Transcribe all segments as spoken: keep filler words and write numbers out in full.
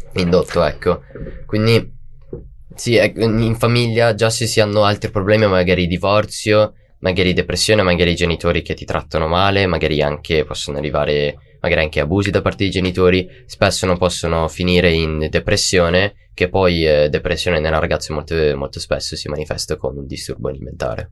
indotto, ecco. Quindi sì, in famiglia già se si hanno altri problemi, magari divorzio, magari depressione, magari i genitori che ti trattano male, magari anche possono arrivare magari anche abusi da parte dei genitori, spesso non possono finire in depressione, che poi eh, depressione nella ragazza molto, molto spesso si manifesta con un disturbo alimentare.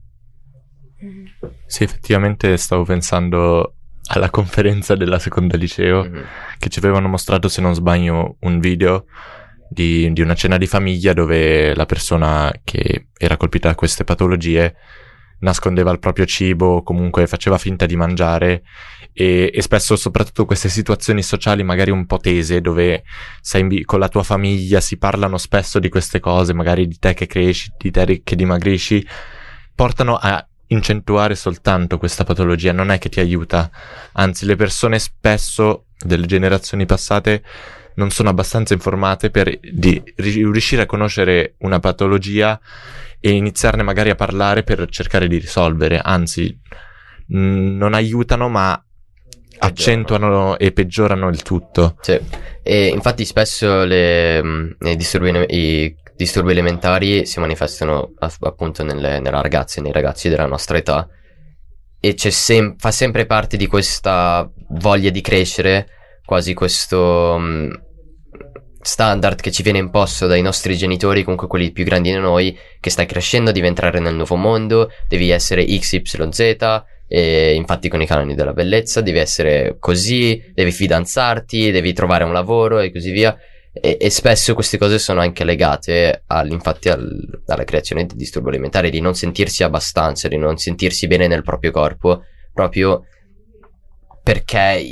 Sì, effettivamente stavo pensando alla conferenza della seconda liceo, mm-hmm. che ci avevano mostrato, se non sbaglio, un video di, di una cena di famiglia dove la persona che era colpita da queste patologie nascondeva il proprio cibo, comunque faceva finta di mangiare, e, e spesso soprattutto queste situazioni sociali magari un po' tese, dove sei in, con la tua famiglia, si parlano spesso di queste cose, magari di te che cresci, di te che dimagrisci, portano a incentuare soltanto questa patologia, non è che ti aiuta, anzi le persone spesso delle generazioni passate non sono abbastanza informate per di, riuscire a conoscere una patologia e iniziarne magari a parlare per cercare di risolvere, anzi mh, non aiutano ma accentuano e peggiorano il tutto. Sì, e infatti spesso le, mh, i, disturbi, i disturbi alimentari si manifestano appunto nelle, nella ragazza e nei ragazzi della nostra età, e c'è sem- fa sempre parte di questa voglia di crescere, quasi questo mh, standard che ci viene imposto dai nostri genitori, comunque quelli più grandi di noi, che stai crescendo, devi entrare nel nuovo mondo, devi essere X Y Z, e infatti con i canoni della bellezza devi essere così, devi fidanzarti, devi trovare un lavoro e così via, e, e spesso queste cose sono anche legate al, infatti al, alla creazione di disturbo alimentare, di non sentirsi abbastanza, di non sentirsi bene nel proprio corpo, proprio perché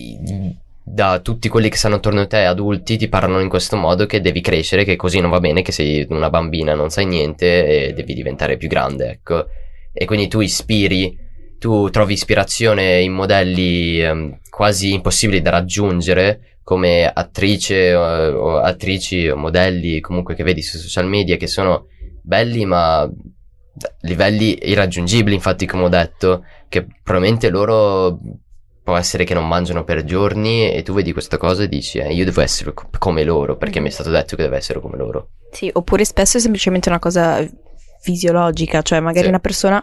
da tutti quelli che stanno attorno a te, adulti, ti parlano in questo modo, che devi crescere, che così non va bene, che sei una bambina, non sai niente e devi diventare più grande, ecco. E quindi tu ispiri, tu trovi ispirazione in modelli um, quasi impossibili da raggiungere, come attrice o, o attrici o modelli comunque che vedi sui social media, che sono belli ma livelli irraggiungibili, infatti, come ho detto, che probabilmente loro può essere che non mangiano per giorni, e tu vedi questa cosa e dici eh, io devo essere co- come loro perché mi è stato detto che devo essere come loro. Sì, oppure spesso è semplicemente una cosa fisiologica, cioè magari sì. una persona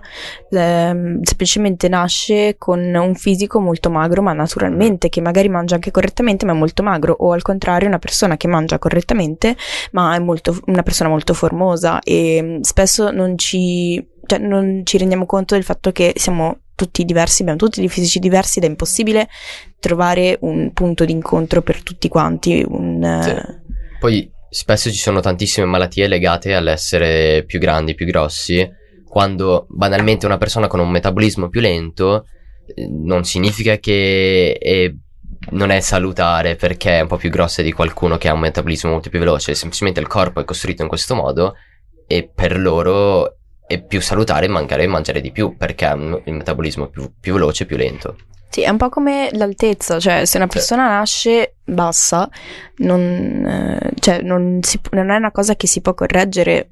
eh, semplicemente nasce con un fisico molto magro, ma naturalmente, che magari mangia anche correttamente ma è molto magro, o al contrario una persona che mangia correttamente ma è molto, una persona molto formosa, e spesso non ci, cioè non ci rendiamo conto del fatto che siamo tutti diversi, abbiamo tutti dei fisici diversi ed è impossibile trovare un punto di incontro per tutti quanti. Un, sì. Poi spesso ci sono tantissime malattie legate all'essere più grandi, più grossi, quando banalmente una persona con un metabolismo più lento eh, non significa che è, non è salutare perché è un po' più grossa di qualcuno che ha un metabolismo molto più veloce, semplicemente il corpo è costruito in questo modo e per loro è più salutare mangiare, mangiare di più perché ha il metabolismo più, più veloce e più lento. Sì, è un po' come l'altezza, cioè se una persona sì. nasce bassa, non, eh, cioè non, si, non è una cosa che si può correggere,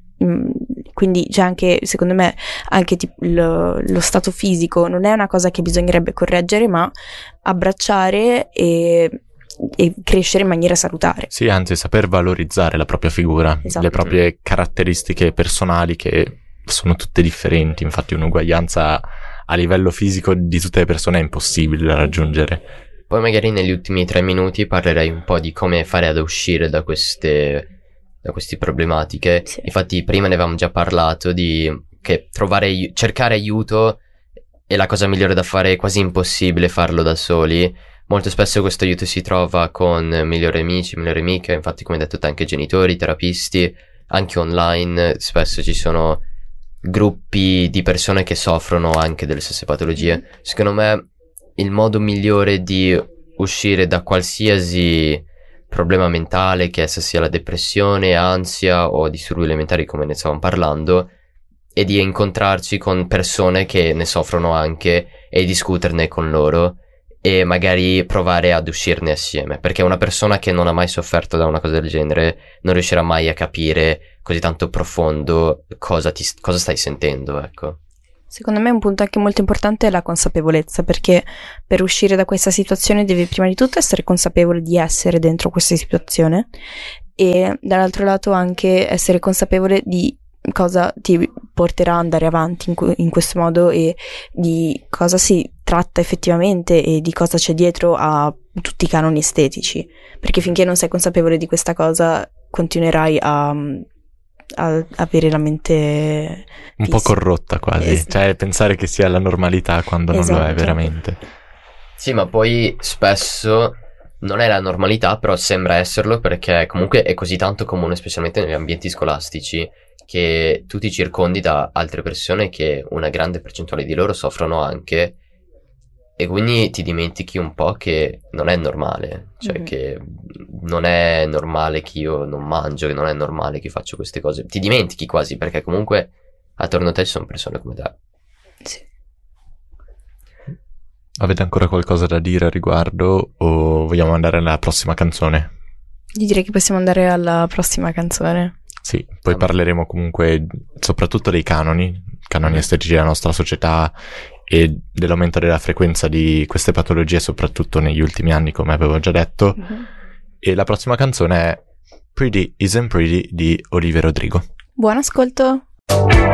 quindi c'è anche, secondo me, anche tipo, lo, lo stato fisico non è una cosa che bisognerebbe correggere, ma abbracciare e, e crescere in maniera salutare. Sì, anzi saper valorizzare la propria figura, esatto. le proprie caratteristiche personali che sono tutte differenti, infatti un'uguaglianza a livello fisico di tutte le persone è impossibile da raggiungere. Poi magari negli ultimi tre minuti parlerei un po' di come fare ad uscire da queste da queste problematiche. Sì. Infatti prima ne avevamo già parlato di che trovare cercare aiuto è la cosa migliore da fare, è quasi impossibile farlo da soli. Molto spesso questo aiuto si trova con migliori amici, migliori amiche, infatti come hai detto te anche genitori, terapisti, anche online spesso ci sono gruppi di persone che soffrono anche delle stesse patologie. Secondo me il modo migliore di uscire da qualsiasi problema mentale, che essa sia la depressione, ansia o disturbi alimentari come ne stavamo parlando, è di incontrarci con persone che ne soffrono anche e discuterne con loro e magari provare ad uscirne assieme, perché una persona che non ha mai sofferto da una cosa del genere non riuscirà mai a capire così tanto profondo cosa, ti, cosa stai sentendo, ecco. Secondo me un punto anche molto importante è la consapevolezza, perché per uscire da questa situazione devi prima di tutto essere consapevole di essere dentro questa situazione e dall'altro lato anche essere consapevole di cosa ti porterà ad andare avanti in, que- in questo modo e di cosa si tratta effettivamente e di cosa c'è dietro a tutti i canoni estetici, perché finché non sei consapevole di questa cosa continuerai a, a avere la mente un fissa. Po' corrotta quasi, es- cioè pensare che sia la normalità quando esatto. non lo è veramente. Sì, ma poi spesso non è la normalità, però sembra esserlo, perché comunque è così tanto comune, specialmente negli ambienti scolastici, che tu ti circondi da altre persone che una grande percentuale di loro soffrono anche, e quindi ti dimentichi un po' che non è normale, cioè mm-hmm. che non è normale che io non mangio, che non è normale che faccio queste cose, ti dimentichi quasi, perché comunque attorno a te ci sono persone come te. Sì. Avete ancora qualcosa da dire a riguardo o vogliamo andare alla prossima canzone? Io direi che possiamo andare alla prossima canzone. Sì, poi ah, parleremo comunque soprattutto dei canoni, canoni estetici della nostra società e dell'aumento della frequenza di queste patologie, soprattutto negli ultimi anni, come avevo già detto. Mm-hmm. E la prossima canzone è Pretty Isn't Pretty di Olivia Rodrigo. Buon ascolto!